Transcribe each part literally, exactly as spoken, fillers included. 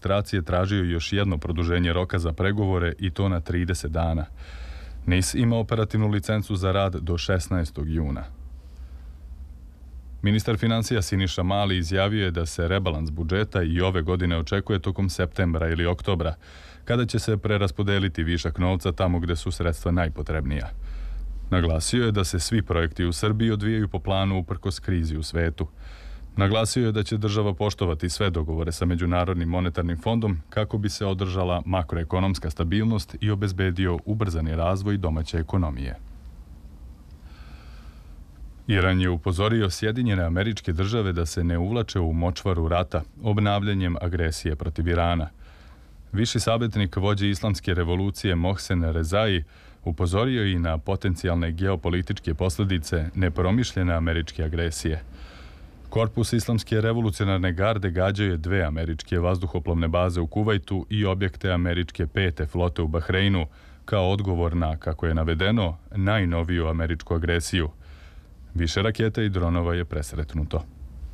ilustracije tražio još jedno produženje roka za pregovore i to na trideset dana. N I S ima operativnu licencu za rad do šesnaestog juna. Ministar finansija Siniša Mali izjavio je da se rebalans budžeta i ove godine očekuje tokom septembra ili oktobra, kada će se preraspodeliti višak novca tamo gde su sredstva najpotrebnija. Naglasio je da se svi projekti u Srbiji odvijaju po planu uprkos krizi u svetu. Naglasio je da će država poštovati sve dogovore sa Međunarodnim monetarnim fondom kako bi se održala makroekonomska stabilnost i obezbedio ubrzani razvoj domaće ekonomije. Iran je upozorio Sjedinjene Američke Države da se ne uvlače u močvaru rata obnavljanjem agresije protiv Irana. Viši savjetnik vođe islamske revolucije Mohsen Rezai upozorio i na potencijalne geopolitičke posljedice nepromišljene američke agresije. Korpus Islamske revolucionarne garde gađao je dve američke vazduhoplovne baze u Kuvajtu i objekte američke pete flote u Bahreinu kao odgovor na, kako je navedeno, najnoviju američku agresiju. Više raketa i dronova je presretnuto.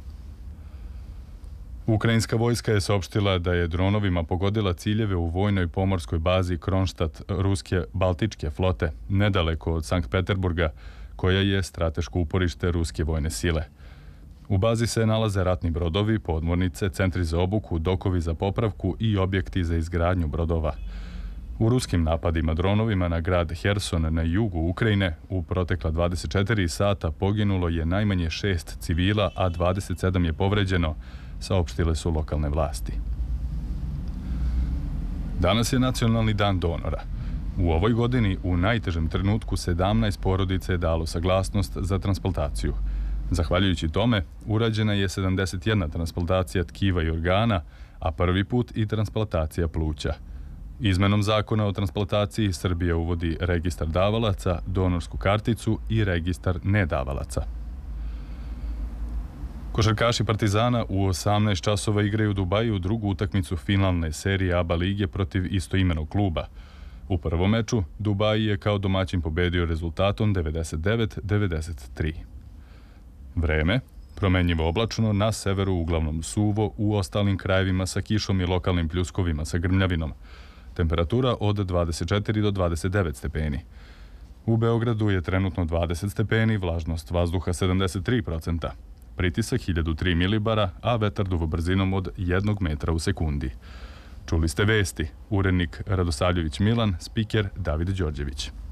Ukrajinska vojska je saopštila da je dronovima pogodila ciljeve u vojnoj pomorskoj bazi Kronštat ruske baltičke flote, nedaleko od Sankt Peterburga, koja je strateško uporište ruske vojne sile. U bazi se nalaze ratni brodovi, podmornice, centri za obuku, dokovi za popravku i objekti za izgradnju brodova. U ruskim napadima dronovima na grad Herson na jugu Ukrajine u protekla dvadeset četiri sata poginulo je najmanje šest civila, a dvadeset sedam je povređeno, saopštile su lokalne vlasti. Danas je Nacionalni dan donora. U ovoj godini u najtežem trenutku sedamnaest porodica je dalo saglasnost za transplantaciju. Zahvaljujući tome, urađena je sedamdeset jedna transplantacija tkiva i organa, a prvi put i transplantacija pluća. Izmenom zakona o transplantaciji Srbija uvodi registar davalaca, donorsku karticu i registar nedavalaca. Košarkaši Partizana u osamnaest časova igraju u Dubaju drugu utakmicu finalne serije A B A lige protiv istoimenog kluba. U prvom meču Dubai je kao domaćin pobedio rezultatom devedeset devet devedeset tri. Vreme, promenjivo oblačno, na severu uglavnom suvo, u ostalim krajevima sa kišom i lokalnim pljuskovima sa grmljavinom. Temperatura od dvadeset četiri do dvadeset devet stepeni. U Beogradu je trenutno dvadeset stepeni, vlažnost vazduha sedamdeset tri procenta, pritisak hiljadu tri milibara, a vetar duva brzinom od jednog metra u sekundi. Čuli ste vesti, urednik Radosavljević Milan, spiker David Đorđević.